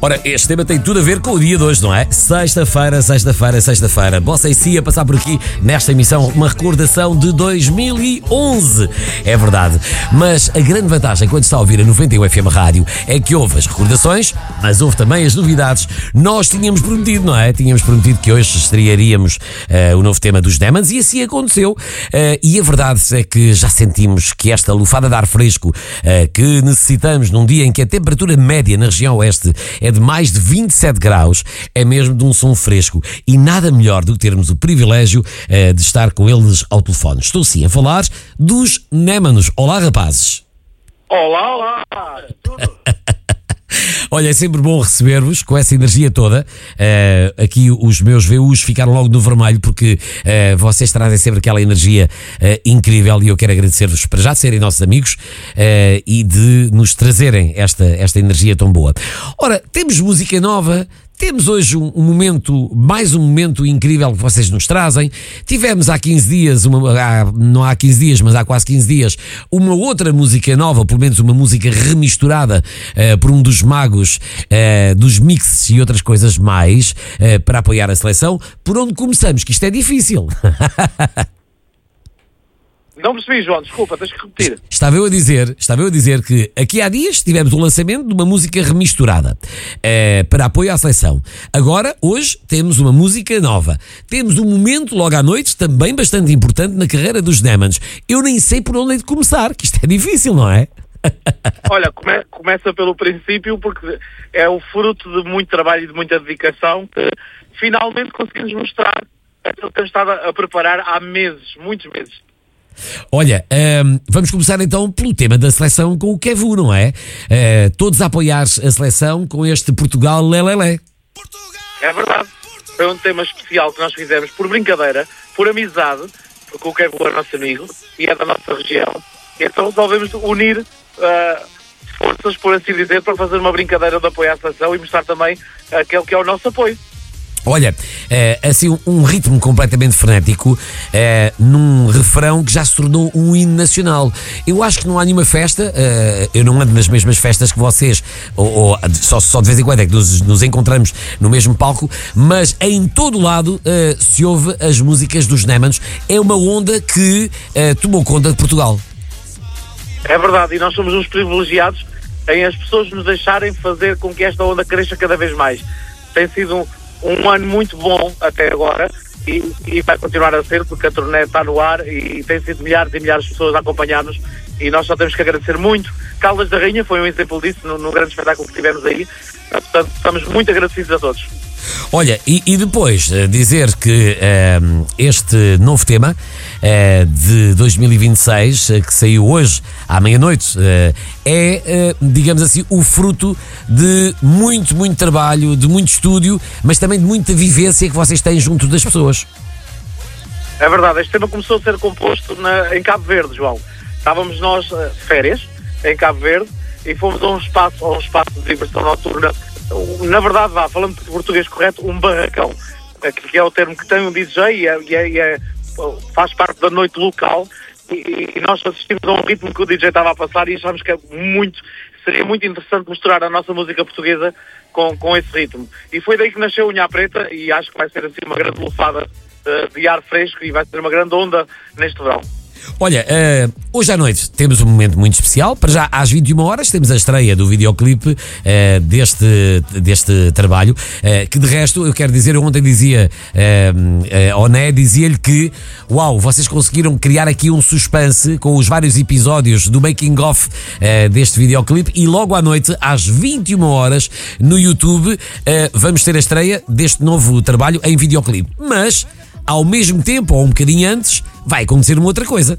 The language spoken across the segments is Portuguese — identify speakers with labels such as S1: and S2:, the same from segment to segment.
S1: Ora, este tema tem tudo a ver com o dia de hoje, não é? Sexta-feira. Bossa e Cia a passar por aqui nesta emissão, uma recordação de 2011. É verdade. Mas a grande vantagem quando está a ouvir a 91 FM Rádio é que houve as recordações, mas houve também as novidades. Nós tínhamos prometido, não é? Tínhamos prometido que hoje estrearíamos o novo tema dos Demons e assim aconteceu. E a verdade é que já sentimos que esta lufada de ar fresco que necessitamos num dia em que a temperatura média na região oeste é de mais de 27 graus, é mesmo de um som fresco e nada melhor do que termos o privilégio de estar com eles ao telefone. Estou sim a falar dos Némanos. Olá, rapazes.
S2: Olá.
S1: Olha, é sempre bom receber-vos com essa energia toda. Aqui os meus VUs ficaram logo no vermelho porque vocês trazem sempre aquela energia incrível e eu quero agradecer-vos para já de serem nossos amigos e de nos trazerem esta energia tão boa. Ora, temos música nova. Temos hoje mais um momento incrível que vocês nos trazem. Tivemos há 15 dias, não há 15 dias, mas há quase 15 dias, uma outra música nova, pelo menos uma música remisturada por um dos magos dos mixes e outras coisas mais, para apoiar a seleção. Por onde começamos? Que isto é difícil.
S2: Não percebi, João, desculpa, tens que repetir.
S1: Estava eu a dizer que aqui há dias tivemos o lançamento de uma música remisturada para apoio à seleção. Agora, hoje, temos uma música nova. Temos um momento logo à noite também bastante importante na carreira dos Demons. Eu nem sei por onde é de começar, que isto é difícil, não é?
S2: Olha, começa pelo princípio, porque é o fruto de muito trabalho e de muita dedicação que finalmente conseguimos mostrar aquilo que temos estado a preparar há meses, muitos meses.
S1: Olha, vamos começar então pelo tema da seleção com o Kevu, não é? Todos a apoiar a seleção com este Portugal Lelelé.
S2: É verdade. Foi um tema especial que nós fizemos por brincadeira, por amizade, porque o Kevu é nosso amigo e é da nossa região. E então resolvemos unir forças, por assim dizer, para fazer uma brincadeira de apoio à seleção e mostrar também aquele que é o nosso apoio.
S1: Olha, assim um ritmo completamente frenético, num refrão que já se tornou um hino nacional. Eu acho que não há nenhuma festa, eu não ando nas mesmas festas que vocês, ou só de vez em quando é que nos encontramos no mesmo palco, mas em todo lado se ouve as músicas dos Némanos. É uma onda que tomou conta de Portugal.
S2: É verdade, e nós somos uns privilegiados em as pessoas nos deixarem fazer com que esta onda cresça cada vez mais. Tem sido um ano muito bom até agora e vai continuar a ser, porque a turnê está no ar e tem sido milhares e milhares de pessoas a acompanhar-nos e nós só temos que agradecer muito. Caldas da Rainha foi um exemplo disso no grande espetáculo que tivemos aí, portanto estamos muito agradecidos a todos.
S1: Olha, e depois dizer que este novo tema de 2026, que saiu hoje à meia-noite, digamos assim, o fruto de muito trabalho, de muito estúdio, mas também de muita vivência que vocês têm junto das pessoas.
S2: É verdade, este tema começou a ser composto em Cabo Verde, João. Estávamos nós de férias em Cabo Verde e fomos a um espaço de diversão noturna. Na verdade, falando de português correto, um barracão, que é o termo que tem um DJ e faz parte da noite local, e nós assistimos a um ritmo que o DJ estava a passar e achamos que seria muito interessante misturar a nossa música portuguesa com esse ritmo. E foi daí que nasceu Unha Preta e acho que vai ser assim uma grande lufada de ar fresco e vai ser uma grande onda neste verão.
S1: Olha, hoje à noite temos um momento muito especial. Para já, às 21 horas, temos a estreia do videoclipe deste trabalho, que de resto, eu quero dizer, eu ontem dizia, Oné dizia-lhe que, uau, vocês conseguiram criar aqui um suspense com os vários episódios do making of deste videoclipe e logo à noite, às 21 horas, no YouTube, vamos ter a estreia deste novo trabalho em videoclipe. Mas, ao mesmo tempo, ou um bocadinho antes, vai acontecer uma outra coisa.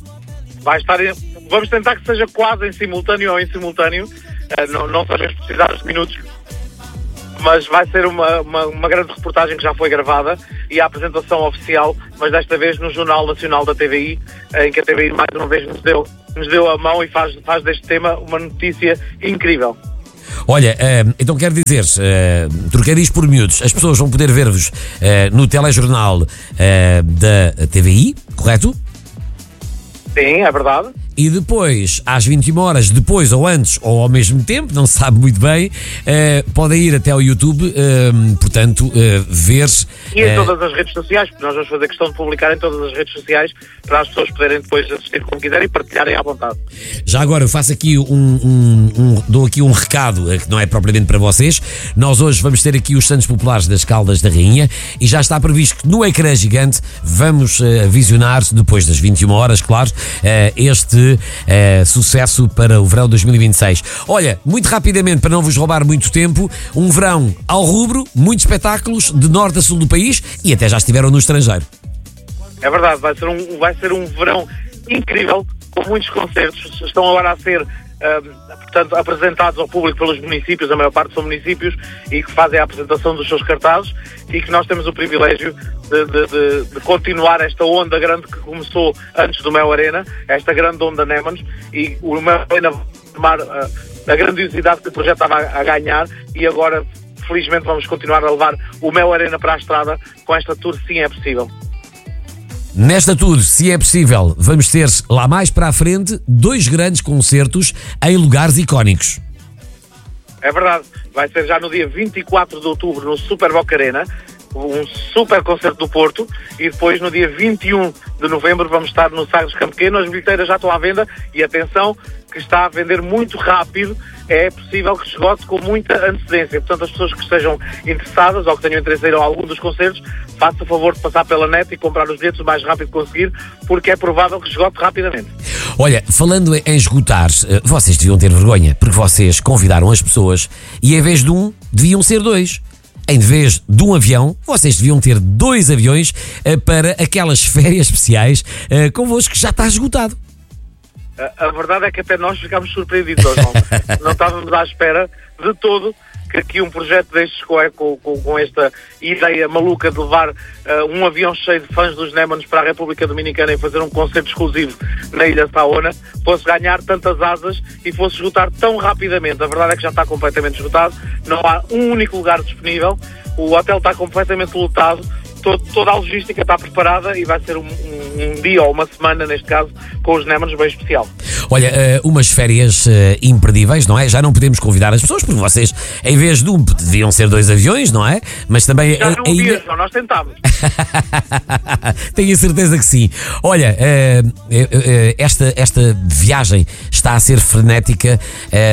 S2: Vamos tentar que seja quase em simultâneo ou em simultâneo, não sabemos precisar de minutos, mas vai ser uma grande reportagem que já foi gravada e a apresentação oficial, mas desta vez no Jornal Nacional da TVI, em que a TVI mais uma vez nos deu a mão e faz deste tema uma notícia incrível.
S1: Olha, então quero dizer, trocadilhos por miúdos, as pessoas vão poder ver-vos no telejornal da TVI, correto?
S2: Sim, é verdade.
S1: E depois, às 21 horas, depois ou antes ou ao mesmo tempo, não se sabe muito bem, podem ir até ao YouTube, portanto, ver...
S2: E em todas as redes sociais, porque nós vamos fazer questão de publicar em todas as redes sociais para as pessoas poderem depois assistir como quiserem e partilharem à vontade.
S1: Já agora eu faço aqui dou aqui um recado que não é propriamente para vocês. Nós hoje vamos ter aqui os Santos Populares das Caldas da Rainha e já está previsto que no ecrã gigante vamos visionar, depois das 21 horas, claro, este sucesso para o verão 2026. Olha, muito rapidamente, para não vos roubar muito tempo, um verão ao rubro, muitos espetáculos de norte a sul do país e até já estiveram no estrangeiro.
S2: É verdade, vai ser um verão incrível, com muitos concertos. Estão agora a ser portanto, apresentados ao público pelos municípios, a maior parte são municípios, e que fazem a apresentação dos seus cartazes, e que nós temos o privilégio de continuar esta onda grande que começou antes do Mel Arena, esta grande onda Nemans, e o Mel Arena vai tomar a grandiosidade que o projeto estava a ganhar, e agora felizmente vamos continuar a levar o Mel Arena para a estrada com esta tour Sim É Possível.
S1: Nesta tour, se é possível, vamos ter lá mais para a frente 2 grandes concertos em lugares icónicos.
S2: É verdade, vai ser já no dia 24 de outubro no Super Boca Arena, um super concerto do Porto, e depois no dia 21 de novembro vamos estar no Sagres Campo Pequeno. As bilheteiras já estão à venda e atenção que está a vender muito rápido, é possível que esgote com muita antecedência. Portanto, as pessoas que estejam interessadas ou que tenham interesse em ir a algum dos concertos, faça o favor de passar pela net e comprar os bilhetes o mais rápido que conseguir, porque é provável que esgote rapidamente.
S1: Olha, falando em esgotar, vocês deviam ter vergonha, porque vocês convidaram as pessoas e em vez de um, deviam ser 2. Em vez de um avião, vocês deviam ter 2 aviões para aquelas férias especiais convosco, que já está esgotado.
S2: A verdade é que até nós ficámos surpreendidos, João. Não estávamos à espera de todo que aqui um projeto destes com esta ideia maluca de levar um avião cheio de fãs dos Nemans para a República Dominicana e fazer um concerto exclusivo na Ilha Saona fosse ganhar tantas asas e fosse esgotar tão rapidamente. A verdade é que já está completamente esgotado, não há um único lugar disponível, o hotel está completamente lotado, toda a logística está preparada e vai ser um dia ou uma semana, neste caso, com os Nemans bem especial.
S1: Olha, umas férias imperdíveis, não é? Já não podemos convidar as pessoas, porque vocês, em vez de um, deviam ser 2 aviões, não é? Mas também...
S2: Já não havia, nós tentámos.
S1: Tenho a certeza que sim. Olha, esta viagem está a ser frenética.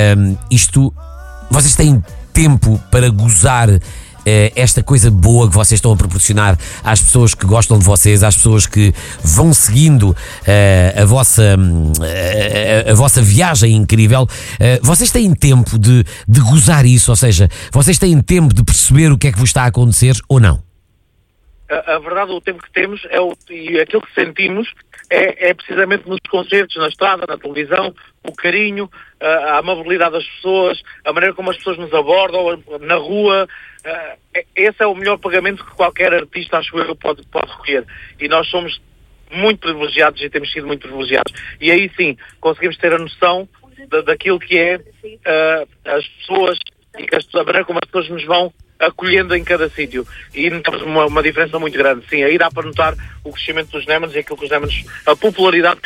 S1: Vocês têm tempo para gozar esta coisa boa que vocês estão a proporcionar às pessoas que gostam de vocês, às pessoas que vão seguindo a vossa viagem incrível. Vocês têm tempo de gozar isso, ou seja, vocês têm tempo de perceber o que é que vos está a acontecer ou não?
S2: A verdade, o tempo que temos e aquilo que sentimos é precisamente nos concertos, na estrada, na televisão, o carinho, a amabilidade das pessoas, a maneira como as pessoas nos abordam, na rua. Esse é o melhor pagamento que qualquer artista, acho eu, pode recolher. E nós somos muito privilegiados e temos sido muito privilegiados. E aí sim, conseguimos ter a noção daquilo que é as pessoas e a maneira como as pessoas nos vão acolhendo em cada sítio. E notamos uma diferença muito grande. Sim, aí dá para notar o crescimento dos Nemans e aquilo que os Nemans, a popularidade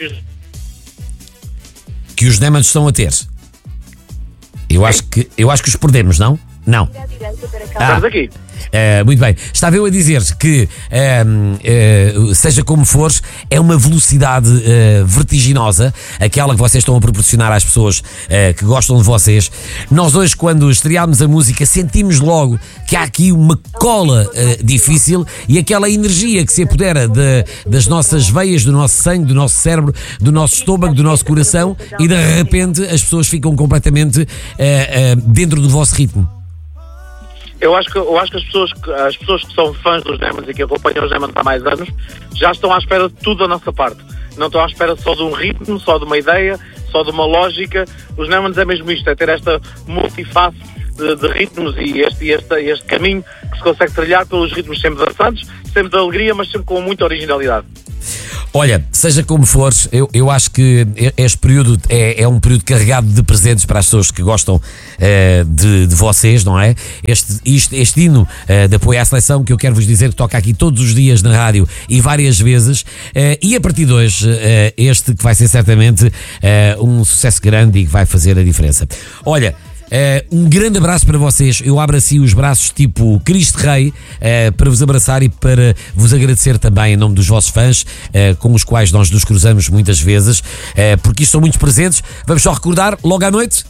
S1: que os Nemans estão a ter. Eu acho que os perdemos, não? Não.
S2: Estamos aqui.
S1: Muito bem. Estava eu a dizer que, seja como for, é uma velocidade vertiginosa, aquela que vocês estão a proporcionar às pessoas que gostam de vocês. Nós hoje, quando estreámos a música, sentimos logo que há aqui uma cola difícil e aquela energia que se apodera das nossas veias, do nosso sangue, do nosso cérebro, do nosso estômago, do nosso coração, e de repente as pessoas ficam completamente dentro do vosso ritmo.
S2: Eu acho que as pessoas que são fãs dos Nemans e que acompanham os Nemans há mais anos já estão à espera de tudo da nossa parte. Não estão à espera só de um ritmo, só de uma ideia, só de uma lógica. Os Nemans é mesmo isto, é ter esta multiface de ritmos e este caminho que se consegue trilhar pelos ritmos sempre dançantes, sempre de alegria, mas sempre com muita originalidade.
S1: Olha, seja como for, eu acho que este período é um período carregado de presentes para as pessoas que gostam de vocês, não é? Este hino de apoio à seleção, que eu quero vos dizer que toca aqui todos os dias na rádio e várias vezes, e a partir de hoje, este que vai ser certamente um sucesso grande e que vai fazer a diferença. Olha, um grande abraço para vocês. Eu abro assim os braços tipo Cristo Rei para vos abraçar e para vos agradecer também em nome dos vossos fãs, com os quais nós nos cruzamos muitas vezes, porque isto são muitos presentes. Vamos só recordar, logo à noite,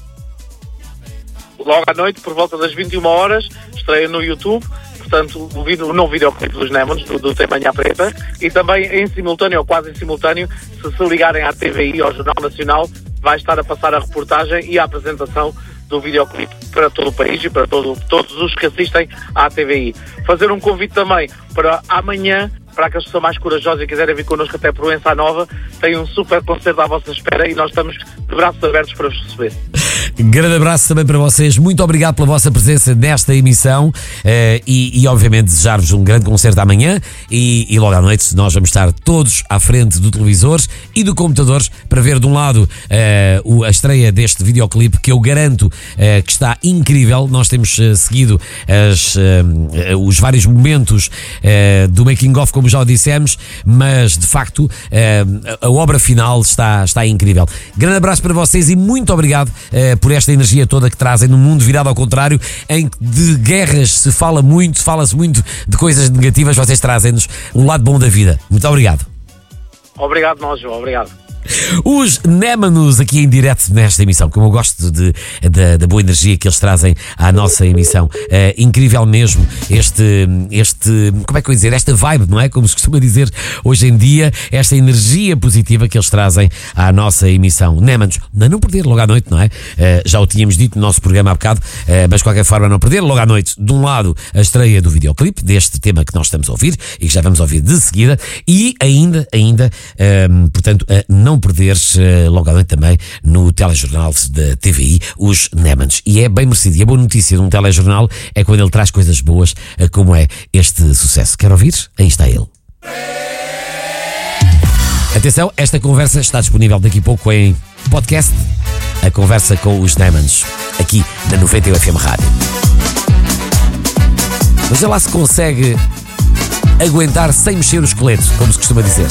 S2: por volta das 21 horas, estreia no YouTube, portanto, o novo videoclipe dos Nemons, do Tem Manhã Preta, e também em simultâneo, ou quase em simultâneo, se ligarem à TVI, ao Jornal Nacional, vai estar a passar a reportagem e a apresentação do videoclipe para todo o país e para todos os que assistem à TVI. Fazer um convite também para amanhã, para aqueles que são mais corajosos e quiserem vir connosco até Proença Nova, tem um super concerto à vossa espera e nós estamos de braços abertos para vos receber.
S1: Grande abraço também para vocês, muito obrigado pela vossa presença nesta emissão e obviamente desejar-vos um grande concerto amanhã e logo à noite nós vamos estar todos à frente do televisor e do computador para ver de um lado a estreia deste videoclipe, que eu garanto que está incrível. Nós temos seguido os vários momentos do making of, como já o dissemos, mas de facto a obra final está incrível. Grande abraço para vocês e muito obrigado por esta energia toda que trazem num mundo virado ao contrário, em que de guerras fala-se muito de coisas negativas. Vocês trazem-nos um lado bom da vida. Muito obrigado.
S2: Obrigado nós, João. Obrigado.
S1: Os Némanos aqui em direto nesta emissão, como eu gosto da boa energia que eles trazem à nossa emissão. Incrível mesmo este, como é que eu ia dizer, esta vibe, não é? Como se costuma dizer hoje em dia, esta energia positiva que eles trazem à nossa emissão. Némanos, não perder logo à noite, não é? Já o tínhamos dito no nosso programa há bocado, mas de qualquer forma não perder logo à noite, de um lado a estreia do videoclipe deste tema que nós estamos a ouvir e que já vamos ouvir de seguida, e ainda portanto, não perderes logo à noite também no telejornal da TVI, os Némanos. E é bem merecido. E a boa notícia de um telejornal é quando ele traz coisas boas, como é este sucesso. Quer ouvir? Aí está ele. Atenção, esta conversa está disponível daqui a pouco em podcast, a conversa com os Némanos, aqui na 91 FM Rádio. Mas já lá se consegue aguentar sem mexer o esqueleto, como se costuma dizer.